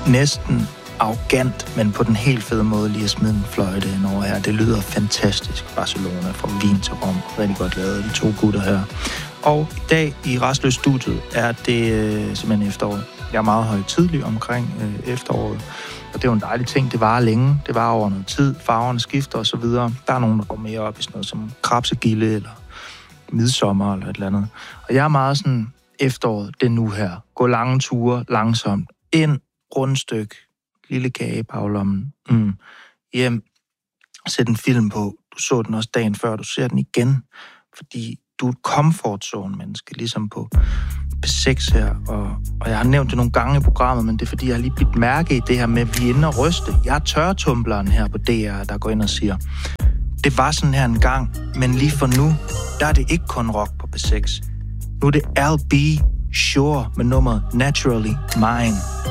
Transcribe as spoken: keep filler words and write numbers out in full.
næsten arrogant, men på den helt fede måde lige at smide en fløjte ind over her. Det lyder fantastisk. Barcelona fra Wien til Rom. Rigtig godt lavet, de to gutter her. Og i dag i Rastløs Studiet er det øh, simpelthen efteråret. Jeg er meget højtidlig omkring øh, efteråret. Og det er jo en dejlig ting. Det varer længe. Det varer over noget tid. Farverne skifter og så videre. Der er nogen, der går mere op i sådan noget som krabsegilde eller midsommer eller et eller andet. Og jeg er meget sådan, efteråret, det er nu her. Gå lange ture, langsomt. Ind, rundstykke, lille kage i baglommen. Mm. Hjem, sæt en film på. Du så den også dagen før, du ser den igen. Fordi du er et comfort zone menneske, ligesom på P seks her. Og, og jeg har nævnt det nogle gange i programmet, men det er fordi, jeg har lige blivet mærke i det her med, at vi er inde og ryste. Jeg er tørretumbleren her på D R, der går ind og siger, det var sådan her en gang, men lige for nu, der er det ikke kun rock på P seks. Nu er det L B Sure med nummeret Naturally Mine.